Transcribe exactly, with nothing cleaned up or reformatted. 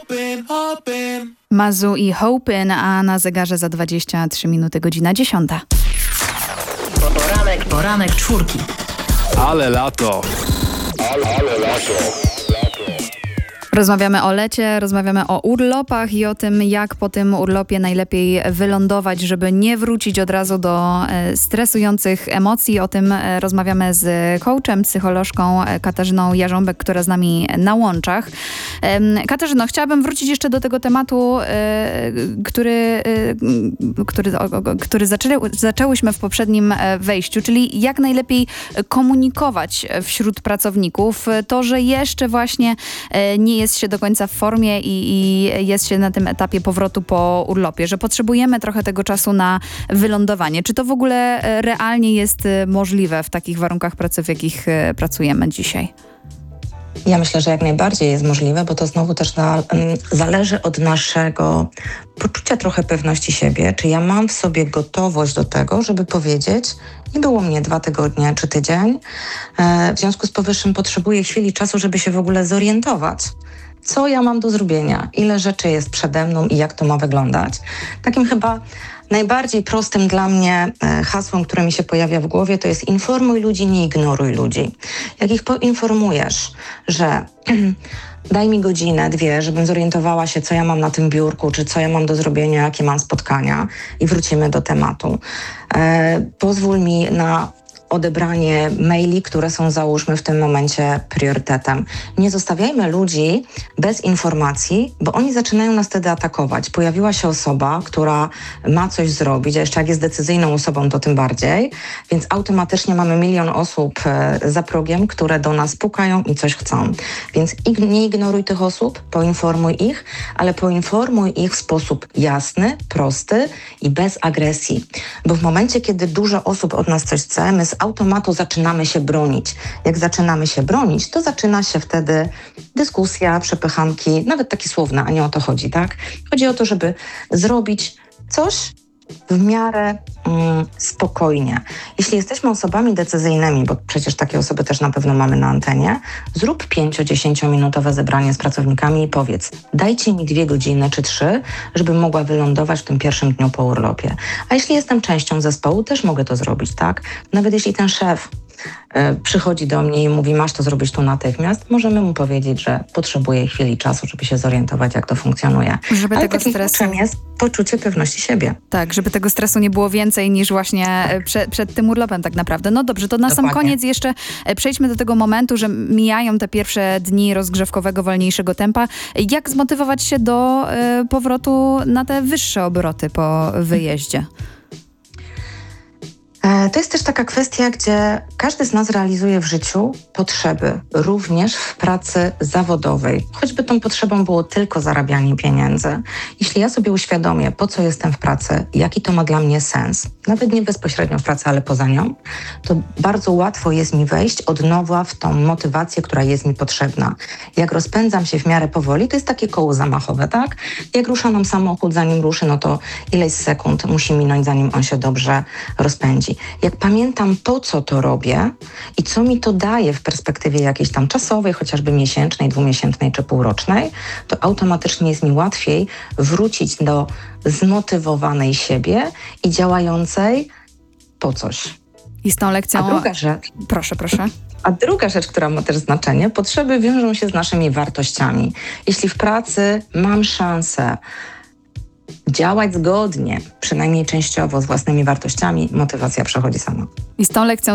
Mazu i Hopin, a na zegarze za dwadzieścia trzy minuty godzina dziesiąta. Poranek, poranek czwórki. Ale lato. Ale, ale lato. Rozmawiamy o lecie, rozmawiamy o urlopach i o tym, jak po tym urlopie najlepiej wylądować, żeby nie wrócić od razu do e, stresujących emocji. O tym e, rozmawiamy z coachem, psycholożką e, Katarzyną Jarząbek, która z nami na łączach. E, Katarzyno, chciałabym wrócić jeszcze do tego tematu, e, który, e, który, o, o, który zaczęli, zaczęłyśmy w poprzednim wejściu, czyli jak najlepiej komunikować wśród pracowników to, że jeszcze właśnie e, nie jest się do końca w formie i, i jest się na tym etapie powrotu po urlopie, że potrzebujemy trochę tego czasu na wylądowanie. Czy to w ogóle realnie jest możliwe w takich warunkach pracy, w jakich pracujemy dzisiaj? Ja myślę, że jak najbardziej jest możliwe, bo to znowu też na, zależy od naszego poczucia trochę pewności siebie. Czy ja mam w sobie gotowość do tego, żeby powiedzieć, nie było mnie dwa tygodnie czy tydzień, w związku z powyższym potrzebuję chwili czasu, żeby się w ogóle zorientować, co ja mam do zrobienia, ile rzeczy jest przede mną i jak to ma wyglądać. Takim chyba najbardziej prostym dla mnie hasłem, które mi się pojawia w głowie, to jest informuj ludzi, nie ignoruj ludzi. Jak ich poinformujesz, że daj mi godzinę, dwie, żebym zorientowała się, co ja mam na tym biurku, czy co ja mam do zrobienia, jakie mam spotkania i wrócimy do tematu. E, pozwól mi na odebranie maili, które są, załóżmy, w tym momencie priorytetem. Nie zostawiajmy ludzi bez informacji, bo oni zaczynają nas wtedy atakować. Pojawiła się osoba, która ma coś zrobić, a jeszcze jak jest decyzyjną osobą, to tym bardziej, więc automatycznie mamy milion osób za progiem, które do nas pukają i coś chcą. Więc nie ignoruj tych osób, poinformuj ich, ale poinformuj ich w sposób jasny, prosty i bez agresji. Bo w momencie, kiedy dużo osób od nas coś chce, my z automatu zaczynamy się bronić. Jak zaczynamy się bronić, to zaczyna się wtedy dyskusja, przepychanki, nawet takie słowne, a nie o to chodzi, tak? Chodzi o to, żeby zrobić coś w miarę mm, spokojnie. Jeśli jesteśmy osobami decyzyjnymi, bo przecież takie osoby też na pewno mamy na antenie, zrób pięcio-dziesięciominutowe zebranie z pracownikami i powiedz, dajcie mi dwie godziny czy trzy, żebym mogła wylądować w tym pierwszym dniu po urlopie. A jeśli jestem częścią zespołu, też mogę to zrobić, tak? Nawet jeśli ten szef y, przychodzi do mnie i mówi, masz to zrobić tu natychmiast, możemy mu powiedzieć, że potrzebuje chwili czasu, żeby się zorientować, jak to funkcjonuje. Żeby Ale tego takim stresu... kluczem jest poczucie pewności siebie. Tak, żeby tego stresu nie było więcej niż właśnie tak. przed, przed tym urlopem tak naprawdę. No dobrze, to na Dokładnie. sam koniec jeszcze przejdźmy do tego momentu, że mijają te pierwsze dni rozgrzewkowego, wolniejszego tempa. Jak zmotywować się do y, powrotu na te wyższe obroty po wyjeździe? To jest też taka kwestia, gdzie każdy z nas realizuje w życiu potrzeby, również w pracy zawodowej. Choćby tą potrzebą było tylko zarabianie pieniędzy. Jeśli ja sobie uświadomię, po co jestem w pracy, jaki to ma dla mnie sens, nawet nie bezpośrednio w pracy, ale poza nią, to bardzo łatwo jest mi wejść od nowa w tą motywację, która jest mi potrzebna. Jak rozpędzam się w miarę powoli, to jest takie koło zamachowe, tak? Jak rusza nam samochód, zanim ruszy, no to ileś sekund musi minąć, zanim on się dobrze rozpędzi. Jak pamiętam, po co to robię i co mi to daje w perspektywie jakiejś tam czasowej, chociażby miesięcznej, dwumiesięcznej czy półrocznej, to automatycznie jest mi łatwiej wrócić do zmotywowanej siebie i działającej po coś. I z tą lekcją... A druga rzecz... Proszę, proszę. A druga rzecz, która ma też znaczenie, potrzeby wiążą się z naszymi wartościami. Jeśli w pracy mam szansę działać zgodnie, przynajmniej częściowo z własnymi wartościami, motywacja przechodzi sama. I z tą lekcją